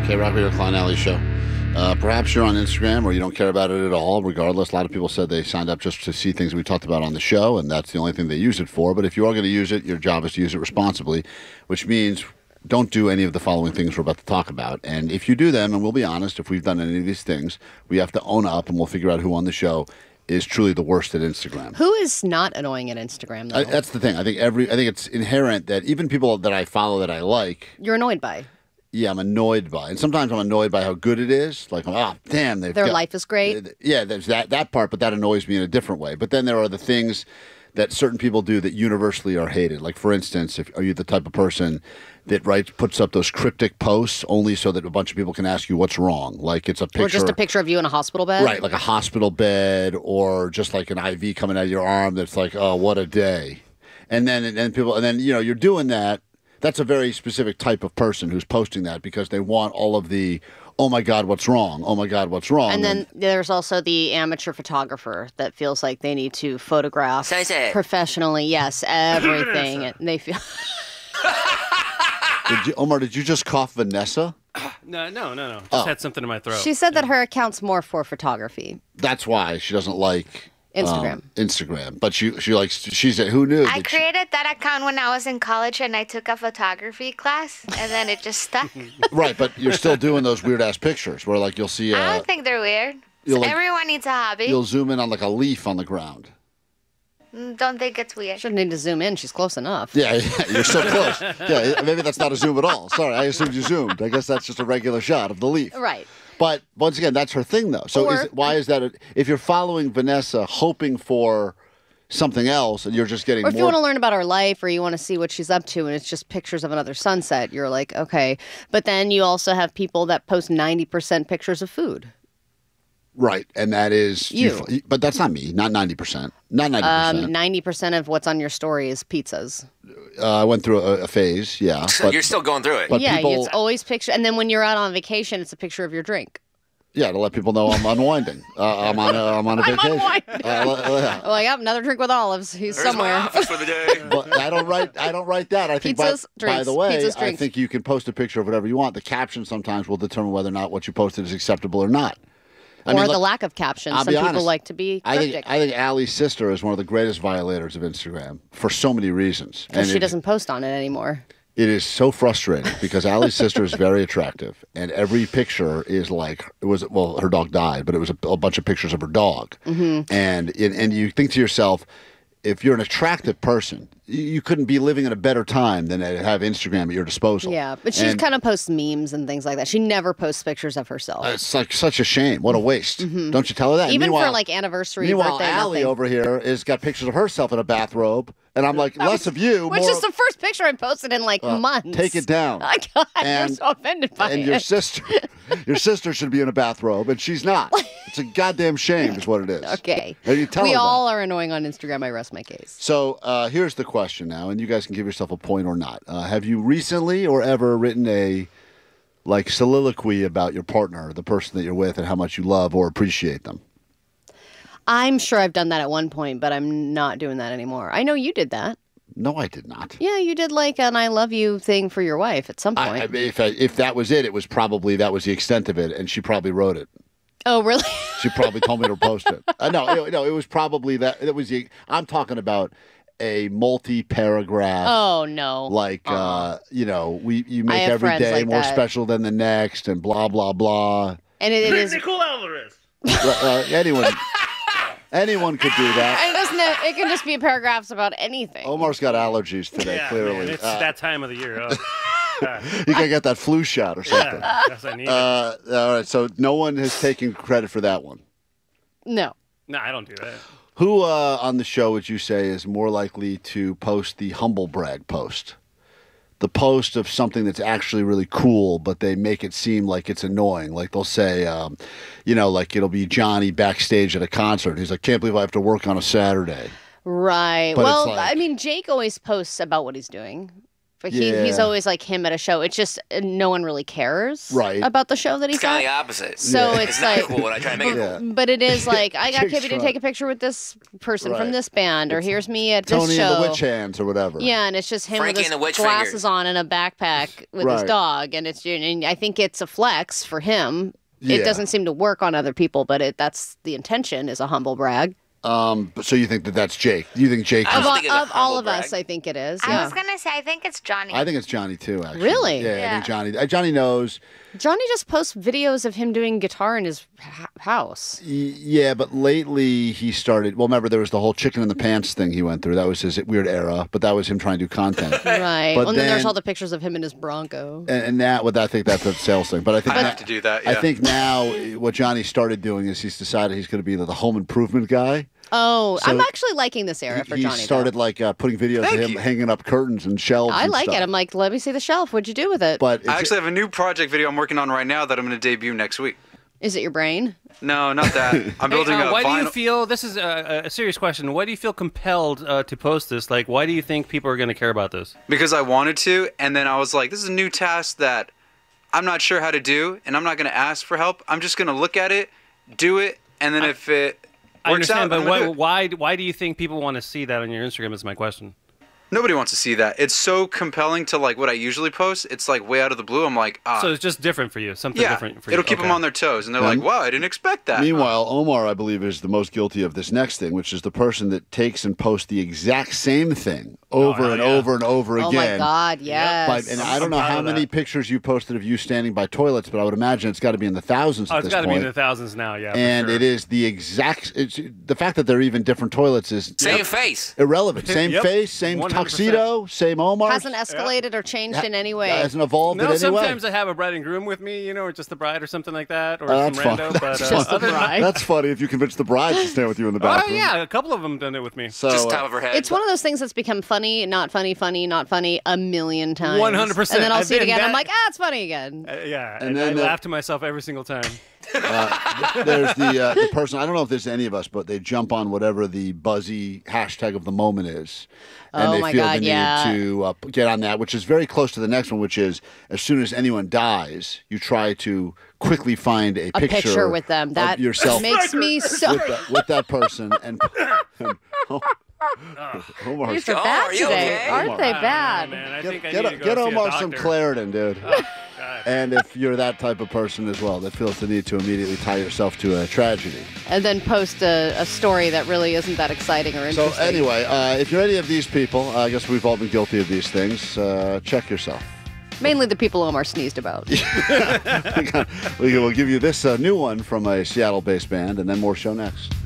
K-Rock Radio, Klein Alley Show. Perhaps you're on Instagram or you don't care about it at all. Regardless, a lot of people said they signed up just to see things we talked about on the show, and that's the only thing they use it for. But if you are going to use it, your job is to use it responsibly, which means don't do any of the following things we're about to talk about. And if you do them, and we'll be honest, if we've done any of these things, we have to own up, and we'll figure out who on the show is truly the worst at Instagram. Who is not annoying at Instagram, though? That's the thing. I think it's inherent that even people that I follow that I like, you're annoyed by. Yeah, I'm annoyed by, and sometimes I'm annoyed by how good it is. Like, oh, damn, their life is great. Yeah, there's that part, but that annoys me in a different way. But then there are the things that certain people do that universally are hated. Like, for instance, are you the type of person that puts up those cryptic posts only so that a bunch of people can ask you what's wrong? Like, it's a picture, or just a picture of you in a hospital bed, right? Like a hospital bed, or just like an IV coming out of your arm. That's like, oh, what a day. And then people, and then you're doing that. That's a very specific type of person who's posting that because they want all of the, oh my God, what's wrong? Oh my God, what's wrong? And then there's also the amateur photographer that feels like they need to photograph professionally. Yes, everything. And they feel. Omar, did you just cough Vanessa? No. Just had something in my throat. She said that her account's more for photography. That's why she doesn't like Instagram. But she said, who knew? I created that account when I was in college and I took a photography class and then it just stuck. Right, but you're still doing those weird ass pictures where like you'll see. I don't think they're weird. Everyone needs a hobby. You'll zoom in on like a leaf on the ground. Don't think it's weird. Shouldn't need to zoom in. She's close enough. Yeah, you're so close. Yeah, maybe that's not a zoom at all. Sorry, I assumed you zoomed. I guess that's just a regular shot of the leaf. Right. But once again, that's her thing, though. So why is that? If you're following Vanessa hoping for something else and you're just getting or if you want to learn about her life or you want to see what she's up to and it's just pictures of another sunset, you're like, okay. But then you also have people that post 90% pictures of food. Right, and that is you. But that's not me. Not 90%. Not 90%. 90% of what's on your story is pizzas. I went through a phase, yeah. But you're still going through it. But yeah, it's always picture. And then when you're out on vacation, it's a picture of your drink. Yeah, to let people know I'm unwinding. I'm on a vacation. I'm unwinding. Like, another drink with olives. He's There's somewhere. my office for the day. But I don't write that. I think Pizzas, by drinks. the way, Pizzas, I drinks. think you can post a picture of whatever you want. The caption sometimes will determine whether or not what you posted is acceptable or not. Or the lack of captions. Some people like to be cryptic. I think Allie's sister is one of the greatest violators of Instagram for so many reasons. Because she doesn't post on it anymore. It is so frustrating because Allie's sister is very attractive, and every picture is like her dog died, but it was a bunch of pictures of her dog, and you think to yourself, if you're an attractive person, you couldn't be living in a better time than to have Instagram at your disposal. Yeah, but she kind of posts memes and things like that. She never posts pictures of herself. It's like such a shame. What a waste. Don't you tell her that? Even for like anniversary, meanwhile, birthday, Allie nothing. over here has got pictures of herself in a bathrobe. And I'm like, less of you, Which more is the first picture I posted in like months. Take it down. Oh, God, I'm so offended by it. And your sister should be in a bathrobe, and she's not. It's a goddamn shame is what it is. Okay. And you tell we her all that. are annoying on Instagram. I rest my case. So here's the question now, and you guys can give yourself a point or not. Have you recently or ever written a soliloquy about your partner, the person that you're with, and how much you love or appreciate them? I'm sure I've done that at one point, but I'm not doing that anymore. I know you did that. No, I did not. Yeah, you did like an I love you thing for your wife at some point. If that was it, it was probably that was the extent of it, and she probably wrote it. Oh, really? She probably told me to post it. No, it was probably that. It was I'm talking about a multi-paragraph. Oh no! Like you make every friends day like more that. special than the next, and blah blah blah. And it is Nicole Alvarez. Anyone could do that. And it can just be paragraphs about anything. Omar's got allergies today. Yeah, clearly, man, it's that time of the year. Oh. You gotta get that flu shot or something. Yeah, yes, I need it. All right, so no one has taken credit for that one. No. No, I don't do that. Who on the show would you say is more likely to post the humble brag post? The post of something that's actually really cool, but they make it seem like it's annoying. Like they'll say, like it'll be Johnny backstage at a concert. He's like, can't believe I have to work on a Saturday. Right. But well, it's like- I mean, Jake always posts about what he's doing. But he's always like him at a show. It's just no one really cares about the show that he's It's kind of at. the opposite. So It's not like, cool when I try to make it cool. but it is like, I got Chicks Kippy to take a picture with this person from this band, or here's me at Tony this show. and the Witch Hands or whatever. Yeah, and it's just him Frankie with his and the Witch glasses Fingers. on and a backpack with his dog, and and I think it's a flex for him. Yeah. It doesn't seem to work on other people, but that's the intention, is a humble brag. So you think that's Jake? Do you think Jake? I Of, don't think it's a of all humble of us, brag. I think it is. I Yeah. was gonna say I think it's Johnny. I think it's Johnny too. Actually, Really? Yeah, I Yeah. think Johnny. Johnny knows. Johnny just posts videos of him doing guitar in his house. Yeah, but lately he started. Well, remember there was the whole chicken in the pants thing he went through. That was his weird era, but that was him trying to do content. Right. But Well, and then there's then- all the pictures of him in his Bronco. And now, I think that's a sales thing. But I think I have to do that. Yeah. I think now what Johnny started doing is he's decided he's going to be the home improvement guy. Oh, So I'm actually liking this era for he Johnny. started though. like putting videos Thank of him you. hanging up curtains and shelves. I and like stuff. it. I'm like, let me see the shelf. What'd you do with it? But I it's, actually have a new project video I'm working on right now that I'm going to debut next week. Is it your brain? No, not that. I'm building a why do you vinyl. feel, this is a serious question, why do you feel compelled to post this? Like, why do you think people are going to care about this? Because I wanted to, and then I was like, this is a new task that I'm not sure how to do, and I'm not going to ask for help. I'm just going to look at it, do it, and then if it I works understand, out, but I'm gonna do it. why do you think people want to see that on your Instagram is my question. Nobody wants to see that. It's so compelling to like what I usually post. It's like way out of the blue. I'm like, So it's just different for you, something yeah, different for you. it'll keep them on their toes, and they're like, wow, I didn't expect that. Meanwhile, Omar, I believe, is the most guilty of this next thing, which is the person that takes and posts the exact same thing over and over and over Oh again. my God, yes. And I don't I'm know proud how of many that. pictures you posted of you standing by toilets, but I would imagine it's got to be in the thousands Oh, at it's this got to be point. in the thousands now, yeah. for And sure. it is the exact. It's, the fact that they're even different toilets is Same face. irrelevant. Same Yep. face, same 100%. tuxedo, same Omar. Hasn't escalated or changed in any way. Hasn't evolved No, in any way. sometimes I have a bride and groom with me, or just the bride or something like that, or That's some fun. rando. But That's Just the other than bride. That's funny if you convince the bride to stand with you in the Oh bathroom. yeah, a couple of them done it with me. So, Just top of her head. It's one of those things that's become funny, not funny, funny, not funny a million times. 100%. And then I'll I've see it been again. I'm that- like, it's funny again. Yeah, And and then I the- laugh to myself every single time. there's the person. I don't know if there's any of us, but they jump on whatever the buzzy hashtag of the moment is, and Oh they my feel God, the need yeah. to get on that, which is very close to the next one, which is as soon as anyone dies, you try to quickly find a Picture with them. of That yourself makes me so. with that person and. Omar, These are Oh, bad are you today, okay? aren't they I don't know, bad? man. I get, think I get, need to go get see a Omar some doctor. Claritin, dude. God. And if you're that type of person as well that feels the need to immediately tie yourself to a tragedy. And then post a story that really isn't that exciting or So interesting. anyway, if you're any of these people, I guess we've all been guilty of these things. Check yourself. Mainly the people Omar sneezed about. We will give you this new one from a Seattle-based band, and then more show next.